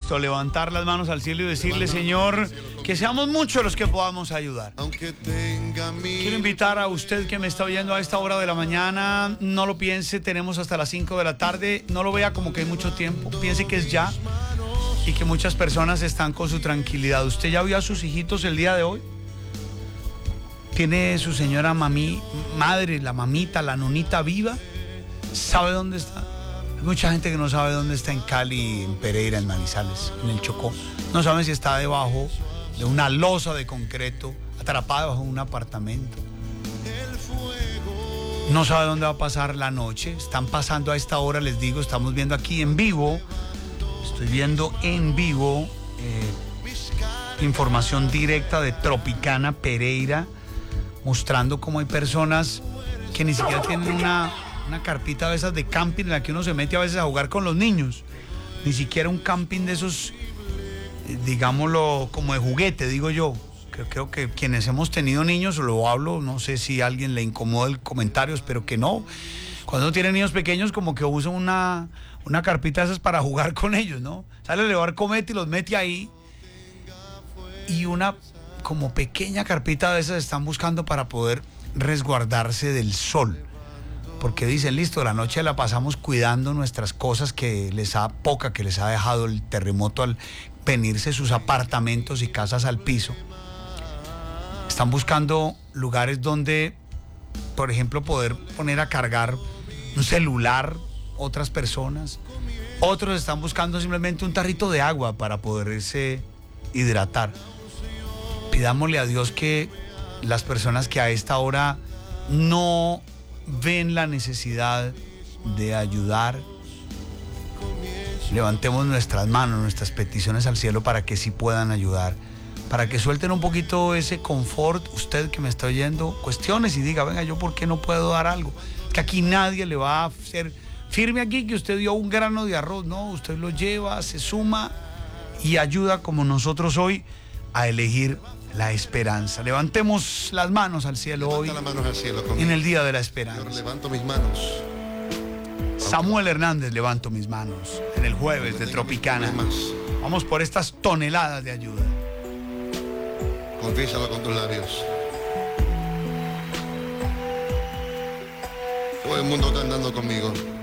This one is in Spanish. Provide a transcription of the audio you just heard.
esto, levantar las manos al cielo y decirle, Señor, que seamos muchos los que podamos ayudar. Quiero invitar a usted que me está oyendo a esta hora de la mañana, no lo piense, tenemos hasta las 5 de la tarde, no lo vea como que hay mucho tiempo, piense que es ya y que muchas personas están con su tranquilidad. ¿Usted ya vio a sus hijitos el día de hoy? ¿Tiene su señora madre, la mamita, la nonita viva? ¿Sabe dónde está? Hay mucha gente que no sabe dónde está en Cali, en Pereira, en Manizales, en el Chocó. No saben si está debajo de una losa de concreto, atrapada bajo un apartamento. No sabe dónde va a pasar la noche. Están pasando a esta hora, les digo, estamos viendo aquí en vivo. Estoy viendo en vivo información directa de Tropicana, Pereira, mostrando cómo hay personas que ni siquiera tienen una carpita de esas de camping en la que uno se mete a veces a jugar con los niños. Ni siquiera un camping de esos, digámoslo, como de juguete, digo yo. Creo que quienes hemos tenido niños, lo hablo, no sé si a alguien le incomoda el comentario, espero que no. Cuando uno tiene niños pequeños, como que usa una carpita de esas para jugar con ellos, ¿no? Sale a elevar cometa y los mete ahí. Y una como pequeña carpita de esas están buscando para poder resguardarse del sol. Porque dicen, listo, la noche la pasamos cuidando nuestras cosas que les ha dejado el terremoto al venirse sus apartamentos y casas al piso. Están buscando lugares donde, por ejemplo, poder poner a cargar un celular otras personas. Otros están buscando simplemente un tarrito de agua para poderse hidratar. Pidámosle a Dios que las personas que a esta hora no ven la necesidad de ayudar, levantemos nuestras manos, nuestras peticiones al cielo para que sí puedan ayudar, para que suelten un poquito ese confort. Usted que me está oyendo, cuestiones y diga, venga, ¿yo por qué no puedo dar algo? Que aquí nadie le va a hacer firme aquí que usted dio un grano de arroz, no, usted lo lleva, se suma y ayuda como nosotros hoy a elegir la esperanza. Levantemos las manos al cielo. Levanta hoy las manos al cielo en el día de la esperanza. Señor, levanto mis manos. Samuel Hernández, levanto mis manos en el jueves de Tropicana. Vamos por estas toneladas de ayuda. Confiésalo con tus labios. Todo el mundo está andando conmigo.